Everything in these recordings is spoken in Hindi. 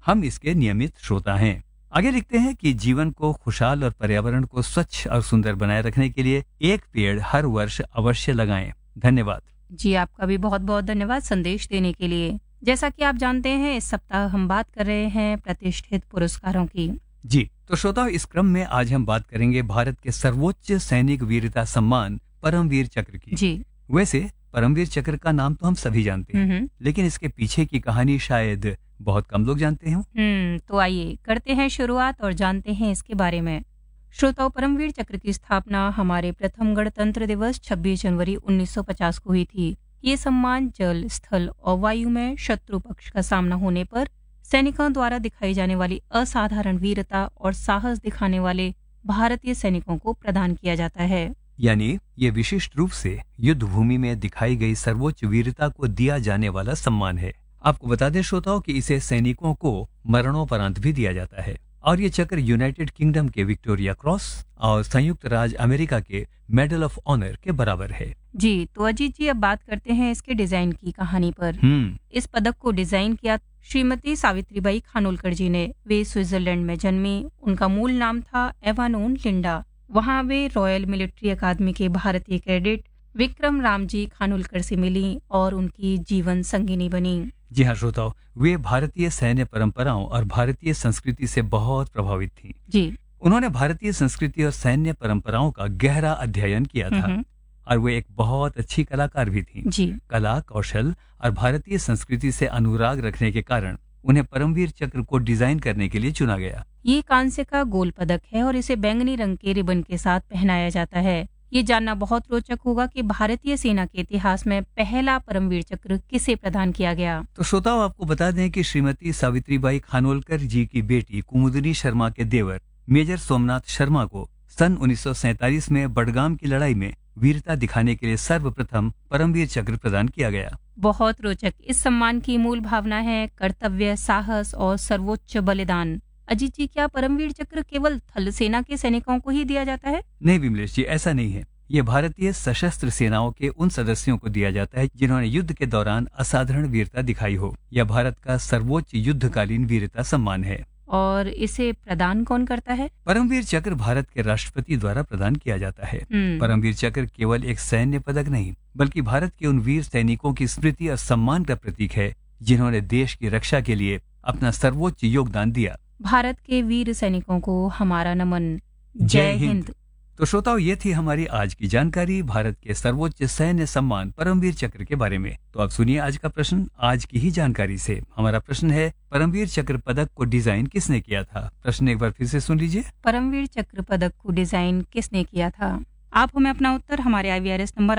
हम इसके नियमित श्रोता हैं। आगे लिखते हैं कि जीवन को खुशहाल और पर्यावरण को स्वच्छ और सुंदर बनाए रखने के लिए एक पेड़ हर वर्ष अवश्य लगाएं। धन्यवाद। जी, आपका भी बहुत बहुत धन्यवाद संदेश देने के लिए। जैसा कि आप जानते हैं, इस सप्ताह हम बात कर रहे हैं प्रतिष्ठित पुरस्कारों की। जी, तो श्रोताओं, इस क्रम में आज हम बात करेंगे भारत के सर्वोच्च सैनिक वीरता सम्मान परमवीर चक्र की। जी। वैसे परमवीर चक्र का नाम तो हम सभी जानते हैं, लेकिन इसके पीछे की कहानी शायद बहुत कम लोग जानते हैं। तो आइए करते हैं शुरुआत और जानते हैं इसके बारे में। श्रोताओं, परमवीर चक्र की स्थापना हमारे प्रथम गणतंत्र दिवस 26 जनवरी 1950 को हुई थी। ये सम्मान जल, स्थल और वायु में शत्रु पक्ष का सामना होने पर सैनिकों द्वारा दिखाई जाने वाली असाधारण वीरता और साहस दिखाने वाले भारतीय सैनिकों को प्रदान किया जाता है। यानी ये विशिष्ट रूप से युद्ध भूमि में दिखाई गई सर्वोच्च वीरता को दिया जाने वाला सम्मान है। आपको बता दें श्रोताओं कि इसे सैनिकों को मरणोपरांत भी दिया जाता है और ये चक्र यूनाइटेड किंगडम के विक्टोरिया क्रॉस और संयुक्त राज्य अमेरिका के मेडल ऑफ ऑनर के बराबर है। जी, तो अजीत जी, अब बात करते हैं इसके डिजाइन की कहानी पर। इस पदक को डिजाइन किया श्रीमती सावित्रीबाई खानोलकर जी ने। वे स्विट्जरलैंड में जन्मी। उनका मूल नाम था एवानोन लिंडा। वहां वे रॉयल मिलिट्री अकादमी के भारतीय कैडेट विक्रम रामजी खानोलकर से मिली और उनकी जीवन संगिनी बनी। जी हाँ श्रोताओ, वे भारतीय सैन्य परंपराओं और भारतीय संस्कृति से बहुत प्रभावित थीं। जी, उन्होंने भारतीय संस्कृति और सैन्य परंपराओं का गहरा अध्ययन किया था और वे एक बहुत अच्छी कलाकार भी थीं। जी, कला, कौशल और भारतीय संस्कृति से अनुराग रखने के कारण उन्हें परमवीर चक्र को डिजाइन करने के लिए चुना गया। ये कांस्य का गोल पदक है और इसे बैंगनी रंग के रिबन के साथ पहनाया जाता है। ये जानना बहुत रोचक होगा कि भारतीय सेना के इतिहास में पहला परमवीर चक्र किसे प्रदान किया गया। तो श्रोताओं, आपको बता दें कि श्रीमती सावित्रीबाई खानोलकर जी की बेटी कुमुदनी शर्मा के देवर मेजर सोमनाथ शर्मा को सन 1947 में बडगाम की लड़ाई में वीरता दिखाने के लिए सर्वप्रथम परमवीर चक्र प्रदान किया गया। बहुत रोचक। इस सम्मान की मूल भावना है कर्तव्य, साहस और सर्वोच्च बलिदान। अजीत जी, क्या परमवीर चक्र केवल थल सेना के सैनिकों को ही दिया जाता है? नहीं विमलेश जी, ऐसा नहीं है। ये भारतीय सशस्त्र सेनाओं के उन सदस्यों को दिया जाता है जिन्होंने युद्ध के दौरान असाधारण वीरता दिखाई हो। यह भारत का सर्वोच्च युद्धकालीन वीरता सम्मान है। और इसे प्रदान कौन करता है? परमवीर चक्र भारत के राष्ट्रपति द्वारा प्रदान किया जाता है। परमवीर चक्र केवल एक सैन्य पदक नहीं, बल्कि भारत के उन वीर सैनिकों की स्मृति और सम्मान का प्रतीक है जिन्होंने देश की रक्षा के लिए अपना सर्वोच्च योगदान दिया। भारत के वीर सैनिकों को हमारा नमन। जय हिंद। तो श्रोताओं, ये थी हमारी आज की जानकारी भारत के सर्वोच्च सैन्य सम्मान परमवीर चक्र के बारे में। तो अब सुनिए आज का प्रश्न आज की ही जानकारी से। हमारा प्रश्न है, परमवीर चक्र पदक को डिजाइन किसने किया था? प्रश्न एक बार फिर से सुन लीजिए। परमवीर चक्र पदक को डिजाइन किसने किया था? आप हमें अपना उत्तर हमारे IVRS नंबर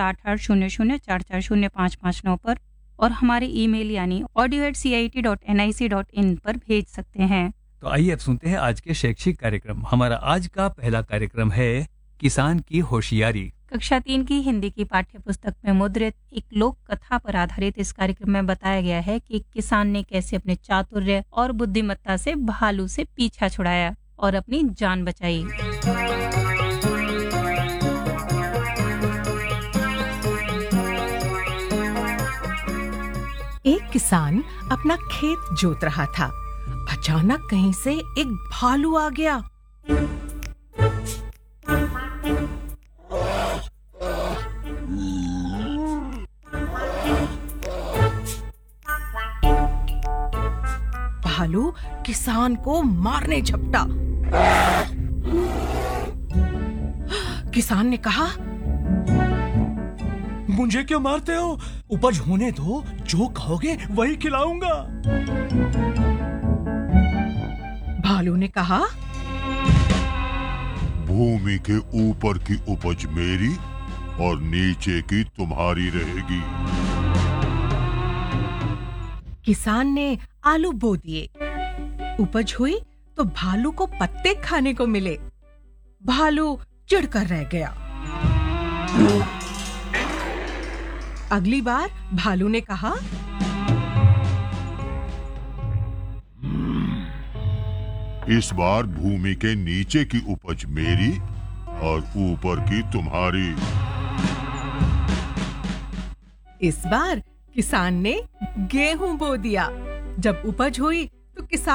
8800440559 पर और हमारे ईमेल यानी audio@cit.nic.in पर भेज सकते हैं। तो आइए अब सुनते हैं आज के शैक्षिक कार्यक्रम। हमारा आज का पहला कार्यक्रम है किसान की होशियारी। कक्षा 3 की हिंदी की पाठ्य पुस्तक में मुद्रित एक लोक कथा पर आधारित इस कार्यक्रम में बताया गया है कि किसान ने कैसे अपने चातुर्य और बुद्धिमत्ता से भालू से पीछा छुड़ाया और अपनी जान बचाई। एक किसान अपना खेत जोत रहा था। अचानक कहीं से एक भालू आ गया। भालू किसान को मारने झपटा। किसान ने कहा, मुझे क्यों मारते हो? उपज होने दो, जो कहोगे वही खिलाऊंगा। भालू ने कहा, भूमि के ऊपर की उपज मेरी और नीचे की तुम्हारी रहेगी। किसान ने आलू बो दिए। उपज हुई तो भालू को पत्ते खाने को मिले। भालू चिढ़कर रह गया। अगली बार भालू ने कहा, इस बार भूमि के नीचे की उपज मेरी और ऊपर की तुम्हारी। इस बार किसान ने गेहूं बो दिया। जब उपज हुई तो किसान